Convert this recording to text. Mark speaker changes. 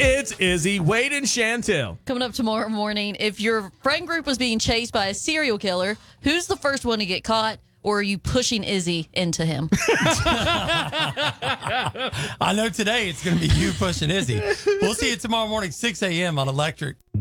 Speaker 1: It's Izzy, Wade, and Chantel.
Speaker 2: Coming up tomorrow morning, if your friend group was being chased by a serial killer, who's the first one to get caught? Or are you pushing Izzy into him?
Speaker 3: I know today it's going to be you pushing Izzy. We'll see you tomorrow morning, 6 a.m. on Electric.